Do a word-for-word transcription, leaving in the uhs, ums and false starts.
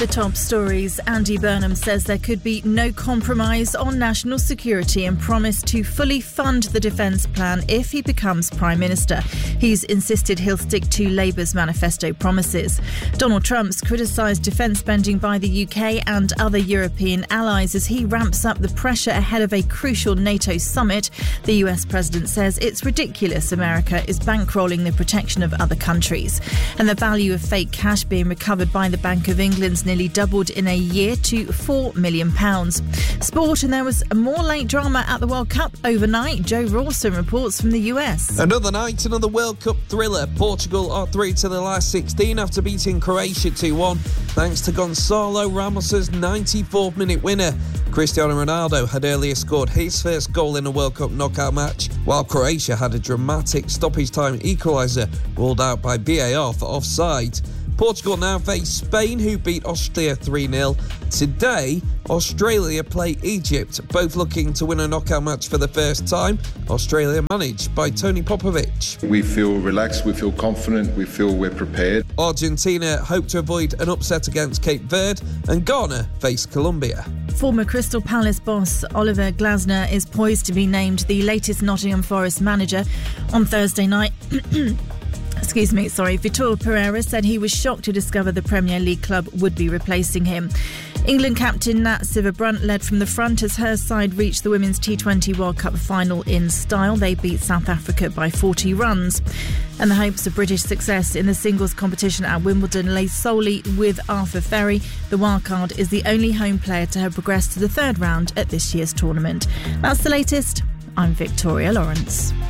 The top stories. Andy Burnham says there could be no compromise on national security and promised to fully fund the defence plan if he becomes Prime Minister. He's insisted he'll stick to Labour's manifesto promises. Donald Trump's criticised defence spending by the U K and other European allies as he ramps up the pressure ahead of a crucial NATO summit. The U S president says it's ridiculous America is bankrolling the protection of other countries. And the value of fake cash being recovered by the Bank of England's nearly doubled in a year to four million pounds. Sport, and there was more late drama at the World Cup overnight. Joe Rawson reports from the U S. Another night, another World Cup thriller. Portugal are through to the last sixteen after beating Croatia two one, thanks to Gonçalo Ramos's ninety-fourth minute winner. Cristiano Ronaldo had earlier scored his first goal in a World Cup knockout match, while Croatia had a dramatic stoppage-time equaliser ruled out by V A R for offside. Portugal now face Spain, who beat Austria three nil. Today, Australia play Egypt, both looking to win a knockout match for the first time. Australia managed by Tony Popovic. We feel relaxed, we feel confident, we feel we're prepared. Argentina hope to avoid an upset against Cape Verde, and Ghana face Colombia. Former Crystal Palace boss Oliver Glasner is poised to be named the latest Nottingham Forest manager. On Thursday night, Excuse me, sorry. Vitor Pereira said he was shocked to discover the Premier League club would be replacing him. England captain Nat Sciver-Brunt led from the front as her side reached the Women's T twenty World Cup final in style. They beat South Africa by forty runs. And the hopes of British success in the singles competition at Wimbledon lay solely with Arthur Ferry. The wildcard is the only home player to have progressed to the third round at this year's tournament. That's the latest. I'm Victoria Lawrence.